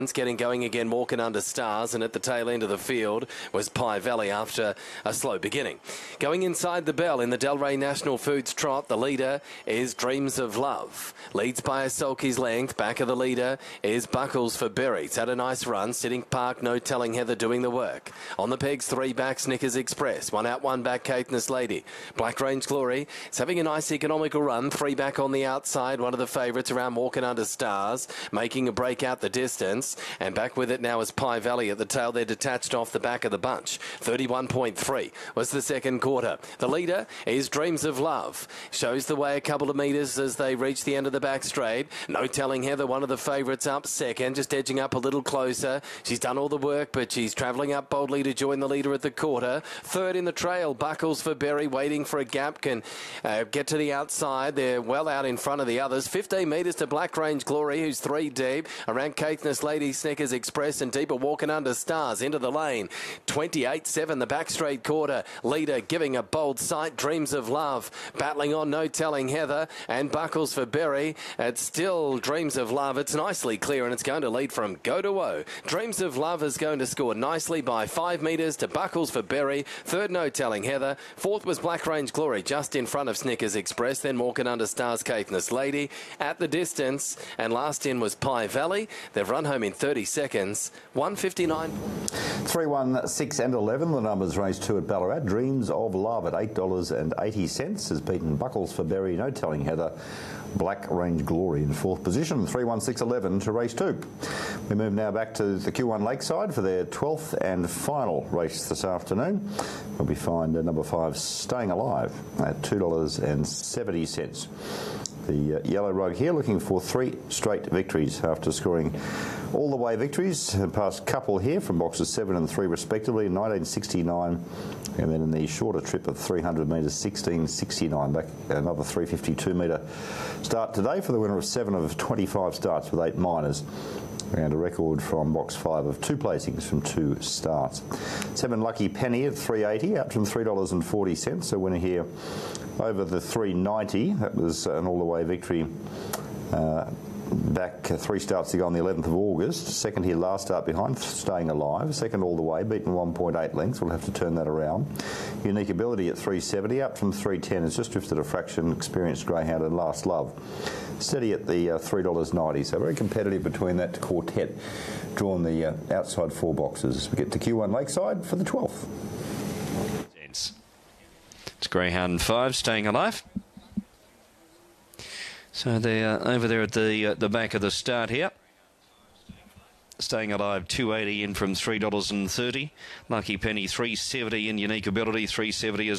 Getting going again, walking under stars, and at the tail end of the field was Pie Valley after a slow beginning. Going inside the bell in the Delray National Foods Trot, the leader is Dreams of Love. Leads by a sulky's length. Back of the leader is Buckles for Berry. It's had a nice run. Sitting Park, No Telling Heather doing the work. On the pegs, 3 back, Snickers Express. 1 out, 1 back, Caithness Lady. Black Range Glory. It's having a nice economical run. 3 back on the outside. One of the favourites around walking under stars, making a break out the distance. And back with it now is Pie Valley at the tail. They're detached off the back of the bunch. 31.3 was the second quarter. The leader is Dreams of Love. Shows the way a couple of metres as they reach the end of the back straight. No Telling Heather, one of the favourites, up second, just edging up a little closer. She's done all the work, but she's travelling up boldly to join the leader at the quarter. Third in the trail, Buckles for Berry, waiting for a gap, can get to the outside. They're well out in front of the others. 15 metres to Black Range Glory, who's 3 deep. Around Caithness Lady, Snickers Express and deeper, walking under stars into the lane. 28.7 the back straight quarter. Leader giving a bold sight. Dreams of Love battling on. No Telling Heather and Buckles for Berry. It's still Dreams of Love. It's nicely clear and it's going to lead from go to woe. Dreams of Love is going to score nicely by 5 metres to Buckles for Berry. Third, No Telling Heather. Fourth was Black Range Glory just in front of Snickers Express. Then walking under stars, Caithness Lady at the distance. And last in was Pie Valley. They've run home in 30 seconds. 1:59. 3, 1, 6 and 11. The numbers race 2 at Ballarat. Dreams of Love at $8.80 has beaten Buckles for Berry. No Telling Heather. Black Range Glory in 4th position. 3, 1, 6, 11 to race 2. We move now back to the Q1 Lakeside for their 12th and final race this afternoon. Where we find number 5 Staying Alive at $2.70. The yellow rug here looking for 3 straight victories after scoring all the way victories. Past couple here from boxes 7 and 3 respectively in 1969, and then in the shorter trip of 300 metres 1669. Back another 352 metre start today for the winner of 7 of 25 starts with 8 minors. And a record from box 5 of 2 placings from 2 starts. 7 Lucky Penny at $3.80, out from $3.40. A winner here over the $3.90. That was an all-the-way victory back 3 starts ago on the 11th of August. Second here last start behind, Staying Alive. Second all the way, beaten 1.8 lengths. We'll have to turn that around. Unique Ability at $3.70, up from $3.10. It's just drifted a fraction. Experienced Greyhound and Last Love steady at the $3.90. So very competitive between that quartet drawn the outside 4 boxes. We get to Q1 Lakeside for the 12th. It's Greyhound 5, Staying Alive. So they're over there at the back of the start here. Staying Alive $2.80 in from $3.30. Lucky Penny $3.70 in Unique Ability $3.70 as